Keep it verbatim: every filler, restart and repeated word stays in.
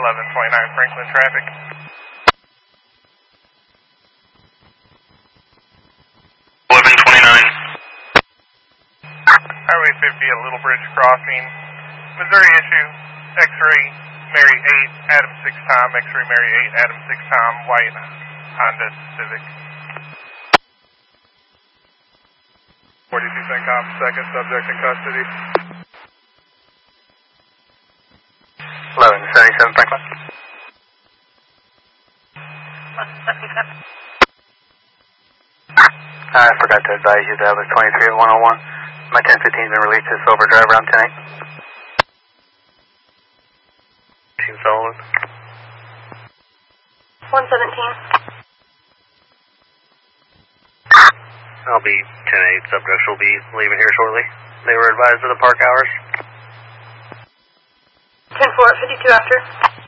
eleven twenty-nine Franklin traffic. eleven twenty-nine. Highway fifty at Little Bridge Crossing. Missouri issue, X-ray Mary eight, Adam six Tom, X-ray Mary eight, Adam six Tom, white Honda Civic. forty-two CENTCOM, second, subject in custody. eleven seventy-seven Franklin. I forgot to advise you that I was twenty-three at one oh one. My ten fifteen has been released to sober driver. I'm ten eight. Team Sullivan. one seventeen. I'll be ten eight. Subjects will be leaving here shortly. They were advised of the park hours. ten four at fifty-two after.